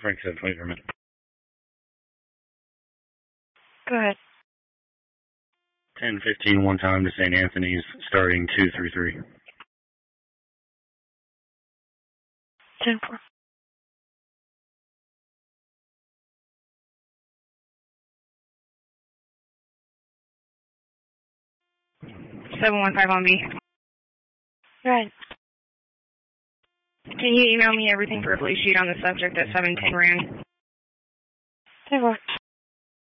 Frank said wait for a minute. Go ahead. 10:15 one time to St. Anthony's, starting 233. 10-4. $715 on me. Right. Can you email me everything for a police sheet on the subject at 710 Rand? 10-4.